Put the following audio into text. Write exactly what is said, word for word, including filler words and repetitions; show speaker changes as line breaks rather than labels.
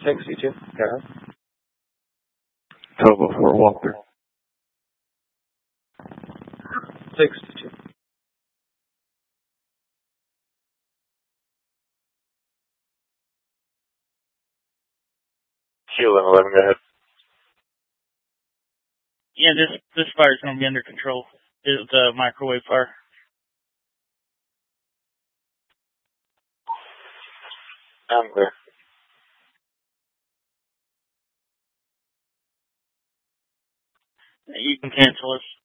sixty-two. Go ahead.
Toba for Walker.
sixty-two.
Sheila, eleven, go ahead.
Yeah, this this fire's going to be under control. It's the microwave fire.
I'm clear.
You can cancel us.